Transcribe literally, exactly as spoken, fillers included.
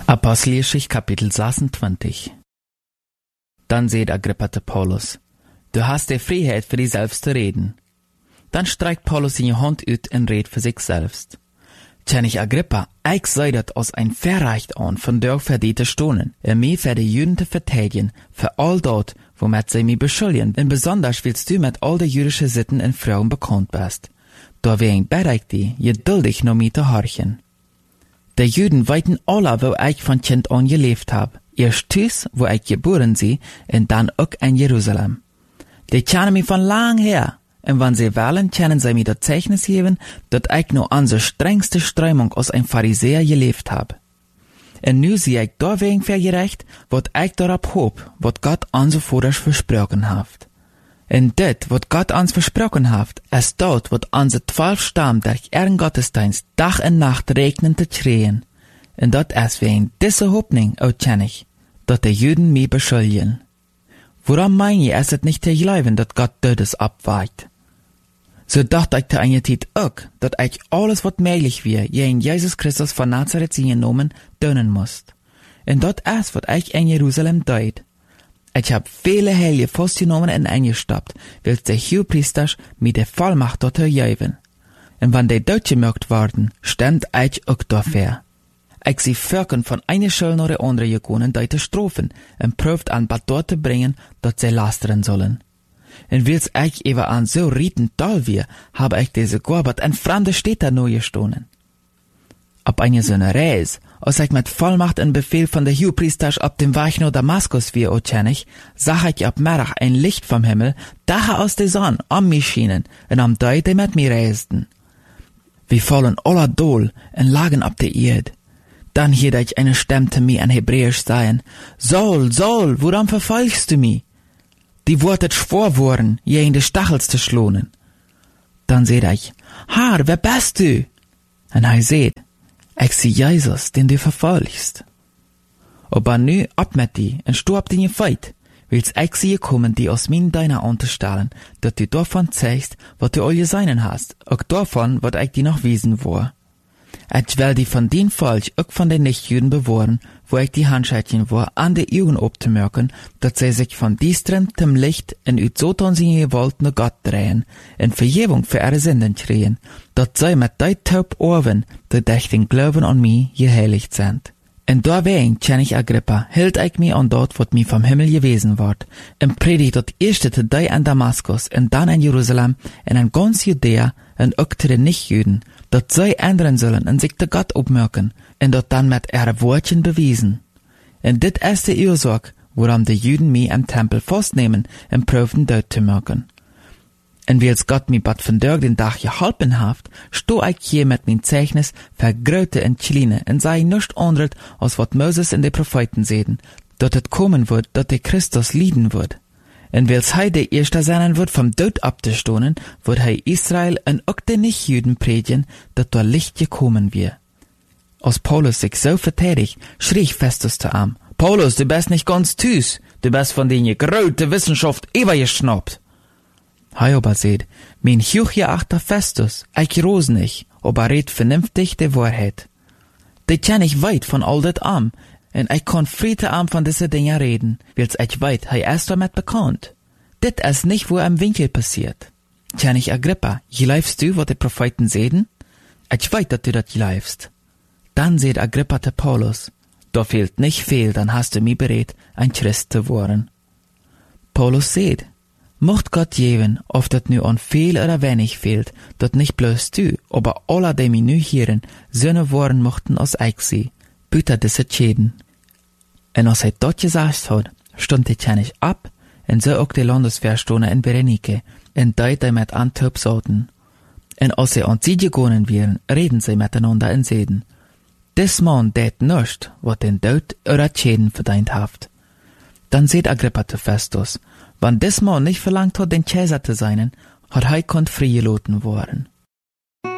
Apostelgeschichte Kapitel sechsundzwanzig. Dann seht Agrippa zu Paulus: Du hast die Freiheit für dich selbst zu reden. Dann streckt Paulus seine Hand aus und redet für sich selbst. König Agrippa, ich sei dat aus ein Verrecht an von der verdiente Stonen, um mich für die Juden zu verteidigen, für all dort, womit sie mich beschuldigen, und besonders willst du mit all die jüdischen Sitten und Frauen bekannt bist. Da wegen bereit die, geduldig noch mich zu horchen. Die Juden weiten alle, wo ich von Kind an gelebt hab. Erst Tüs, wo ich geboren sie, und dann auch in Jerusalem. Die kennen mich von lang her, und wenn sie wollen, können sie mir das Zeichnis geben, dass ich nur an der strengste Strömung aus ein Pharisäer gelebt hab. Und nu sehe ich da wegen vergerecht, wat ich darauf hob, wat Gott uns zuvor versprochen hat. Und das, wat Gott uns versprochen hat, ist dort, wat unsere zwölf Stamm durch ihren Gottesdienst Tag und Nacht regnen zu schreien. Und dat ist wegen dieser Hoffnung auch kennig, dat die Juden mich beschuldigen. Woran mein je, ist es nicht zu glauben, dat Gott Todes abweicht? So dachte ich zu einer Zeit auch, dat ich alles, wat möglich wär, gegen Jesus Christus von Nazareth genommen, tun muss. Und dat ist, wat ich in Jerusalem deut. Ich hab viele Heilige festgenommen und eingestoppt, weil die Hohepriester mir die Vollmacht dort geben. Und wenn die dort gemerkt worden, stand ich auch dafür. Ich sie Völkern von einer Schule nach der anderen gegangen, die zu strafen, und prüft an Bad dort zu bringen, dass sie lastern sollen. Und weil's ich eben an so rieten toll wir, habe ich diese Gorbert in fremde Städte neu gestohlen. Ob eine so eine Reise, als ich mit Vollmacht und Befehl von der Hohepriester ab dem Weg nach Damaskus wie okennig, sah ich ab Mittag ein Licht vom Himmel, daher aus der Sonne, um mich schienen, und am Deu, die mit mir reisten. Wir fallen aller Dol und lagen ab der Erde. Dann hörte ich eine Stimme zu mir in Hebräisch sagen: Saul, Saul, warum verfolgst du mich? Die Worte schwor wurden, je in die Stachels zu schlonen. Dann seht ich: Herr, wer bist du? Und er seht: Ich sehe Jesus, den du verfolgst. Aber nu ab mit die und stopp den Gefeit, willst ich sie kommen, die aus mir deiner unterstellen, dass du davon zeigst, was du all geseinen hast, auch davon, was ich dir noch wiesen war. Ich will die von den Volk, auch von den Nichtjuden bewahren, wo ich die Handscheidchen war, an die Augen abzumerken, dass sie sich von diesem zum Licht und ut so tun sie gewollt nur Gott drehen, und Vergebung für ihre Sünden kriegen, dass sie mit dei taub Ohren, die durch den Glauben an mich geheiligt sind. Und deswegen, König Agrippa, hielt ich mich an dort, was mir vom Himmel gewesen ward, und predigt das erste zu dei in Damaskus, und dann in Jerusalem, und in ganz Judäa, und auch zu den Nichtjuden, dass sie ändern sollen und sich zu Gott aufmerken, und dort dann mit ihren Worten bewiesen. Und dit ist die Ursache, warum die Juden mich im Tempel festnehmen und prüfen dort zu merken. Und weil's Gott mir bad von dort den Tag geholfen hat, sto ich hier mit mein Zeichnis für Gröte und Kleine und sei nichts anderes, als wat Moses und die Propheten sehen, dass es kommen wird, dass der Christus leiden wird. Und weil's hei der Erste sein wird, vom Tod abzustohnen, wird hei Israel und auch den Nichtjuden predigen, dass da Licht gekommen wird. Als Paulus sich so verteidigt, schrie Festus zu ihm: Paulus, du bist nicht ganz tüß, du bist von den gegrölte Wissenschaft übergeschnappt. Hei aber seht, mein hochgeachter Festus, ich ros nicht, aber red vernünftig die Wahrheit. Die kenn ich weit von all dat am, und ich kann friede am von diese Dinge reden, weil's ich weit, hei erst damit bekannt. Dit ist nicht, wo im Winkel passiert. König Agrippa, glaubst du, was die Propheten sehen? Ich weit, dass du dat glaubst. Dann seht Agrippa zu Paulus: Da fehlt nicht viel, dann hast du mich bereit, ein Christ zu werden. Paulus seht: Mocht Gott geben, ob dat nu an viel oder wenig fehlt, dat nicht bloß du, aber alle, die mich nu hören, Söhne worden mochten als ich sie, büter diese Schäden. Und als er dort gesagt hat, stund die König ab, und so auch die Landesverstohner in Berenike, und die, die mit Antwerp sollten. Und als sie an sie gegangen wären, reden sie miteinander in Säden. Des Mann tät nicht, wat den Tod oder Schäden verdient haft. Dann seht Agrippa zu Festus: Wenn des Mann nicht verlangt hat, den Kaiser zu sein, hat er konnt freigelassen worden.